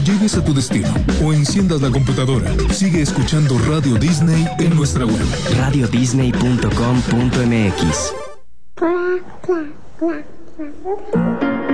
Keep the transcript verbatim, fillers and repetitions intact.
llegues a tu destino o enciendas la computadora, sigue escuchando Radio Disney en nuestra web. radio disney punto com punto m x